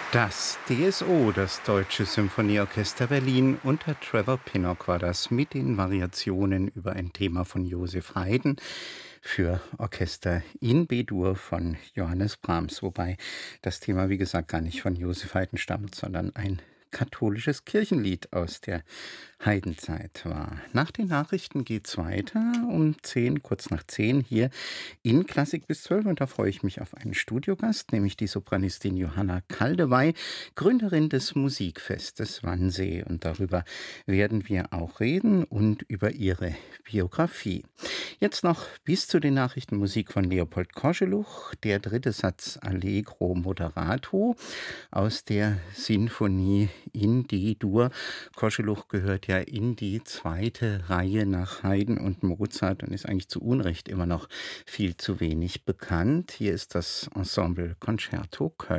Das DSO, das Deutsche Symphonieorchester Berlin, unter Trevor Pinnock war das mit den Variationen über ein Thema von Joseph Haydn für Orchester in B-Dur von Johannes Brahms, wobei das Thema, wie gesagt, gar nicht von Joseph Haydn stammt, sondern ein katholisches Kirchenlied aus der Haydnzeit war. Nach den Nachrichten geht's weiter um 10, kurz nach 10 hier in Klassik bis 12 und da freue ich mich auf einen Studiogast, nämlich die Sopranistin Johanna Kaldewey, Gründerin des Musikfestes Wannsee. Und darüber werden wir auch reden und über ihre Biografie. Jetzt noch bis zu den Nachrichten Musik von Leopold Koscheluch, der dritte Satz Allegro Moderato aus der Sinfonie in D-Dur. Koscheluch gehört ja in die zweite Reihe nach Haydn und Mozart und ist eigentlich zu Unrecht immer noch viel zu wenig bekannt. Hier ist das Ensemble Concerto Köln.